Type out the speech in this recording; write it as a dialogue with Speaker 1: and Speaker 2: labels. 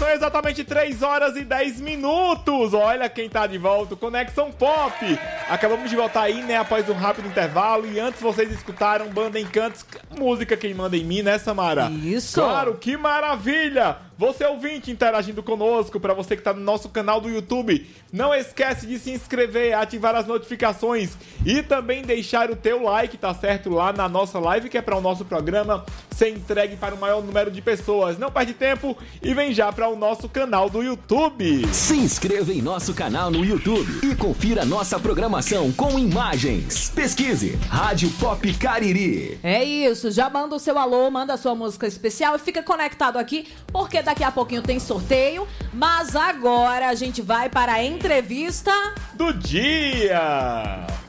Speaker 1: são exatamente 3 horas e 10 minutos. Olha quem tá de volta, Conexão Pop. Acabamos de voltar aí, né, após um rápido intervalo. E antes vocês escutaram Banda Encantos, música Quem Manda em Mim, né, Samara?
Speaker 2: Isso.
Speaker 1: Claro, que maravilha. Você ouvinte interagindo conosco, para você que tá no nosso canal do YouTube, não esquece de se inscrever, ativar as notificações e também deixar o teu like, tá certo? Lá na nossa live, que é para o nosso programa ser entregue para o maior número de pessoas. Não perde tempo e vem já para o nosso canal do YouTube.
Speaker 3: Se inscreva em nosso canal no YouTube e confira nossa programação com imagens. Pesquise Rádio Pop Cariri.
Speaker 2: É isso, já manda o seu alô, manda a sua música especial e fica conectado aqui, porque daqui a pouquinho tem sorteio, mas agora a gente vai para a entrevista
Speaker 1: do dia.